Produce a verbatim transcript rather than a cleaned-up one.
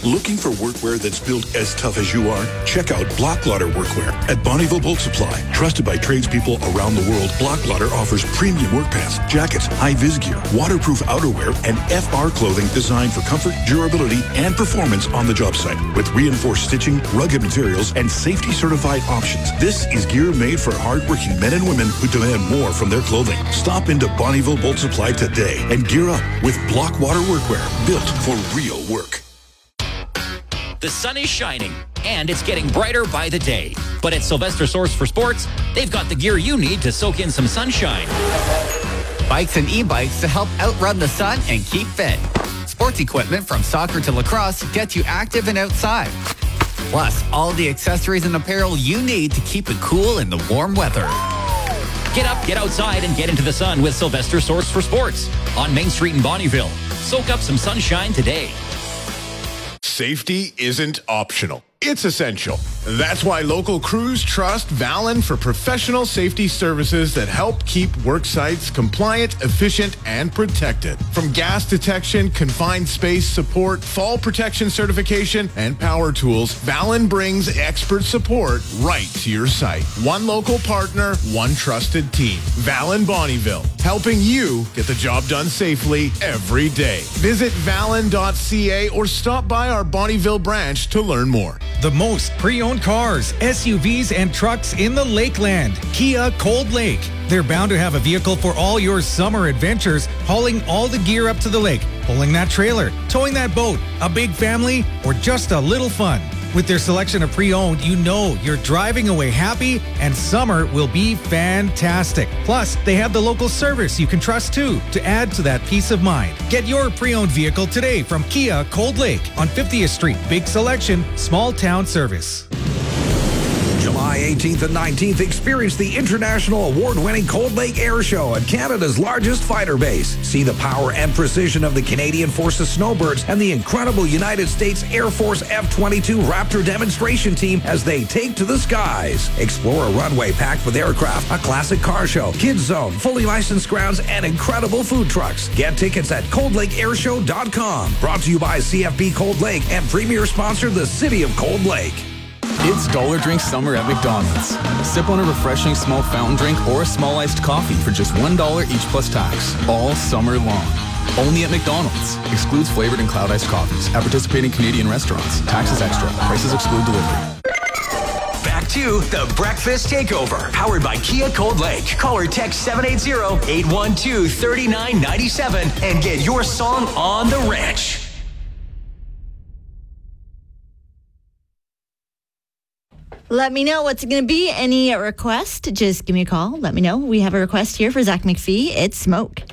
Looking for workwear that's built as tough as you are? Check out Block Lotter Workwear at Bonneville Boat Supply. Trusted by tradespeople around the world, Block Lotter offers premium work pants, jackets, high-vis gear, waterproof outerwear, and F R clothing designed for comfort, durability, and performance on the job site. With reinforced stitching, rugged materials, and safety-certified options, this is gear made for hardworking men and women who demand more from their clothing. Stop into Bonneville Boat Supply today and gear up with Block Water Workwear, built for real work. The sun is shining, and it's getting brighter by the day. But at Sylvester Source for Sports, they've got the gear you need to soak in some sunshine. Bikes and e-bikes to help outrun the sun and keep fit. Sports equipment from soccer to lacrosse gets you active and outside. Plus, all the accessories and apparel you need to keep it cool in the warm weather. Get up, get outside, and get into the sun with Sylvester Source for Sports on Main Street in Bonnyville. Soak up some sunshine today. Safety isn't optional. It's essential. That's why local crews trust Valen for professional safety services that help keep work sites compliant, efficient, and protected. From gas detection, confined space support, fall protection certification, and power tools, Valen brings expert support right to your site. One local partner, one trusted team. Valen Bonnyville, helping you get the job done safely every day. Visit valen dot c a or stop by our Bonnyville branch to learn more. The most pre-owned cars, S U Vs, and trucks in the Lakeland. Kia Cold Lake. They're bound to have a vehicle for all your summer adventures, hauling all the gear up to the lake, pulling that trailer, towing that boat, a big family, or just a little fun. With their selection of pre-owned, you know you're driving away happy, and summer will be fantastic. Plus, they have the local service you can trust too, to add to that peace of mind. Get your pre-owned vehicle today from Kia Cold Lake on fiftieth Street. Big selection, small town service. July eighteenth and nineteenth, experience the international award-winning Cold Lake Air Show at Canada's largest fighter base. See the power and precision of the Canadian Forces Snowbirds and the incredible United States Air Force F twenty-two Raptor demonstration team as they take to the skies. Explore a runway packed with aircraft, a classic car show, kids zone, fully licensed grounds, and incredible food trucks. Get tickets at cold lake air show dot com. Brought to you by C F B Cold Lake and premier sponsor, the City of Cold Lake. It's Dollar Drink Summer at McDonald's. Sip on a refreshing small fountain drink or a small iced coffee for just one dollar each plus tax, all summer long. Only at McDonald's. Excludes flavored and cloud iced coffees at participating Canadian restaurants. Taxes extra. Prices exclude delivery. Back to the Breakfast Takeover, powered by Kia Cold Lake. Call or text seven eight zero, eight one two, three nine nine seven and get your song on the ranch. Let me know what's going to be. Any request, just give me a call. Let me know. We have a request here for Zach McPhee. It's Smoke.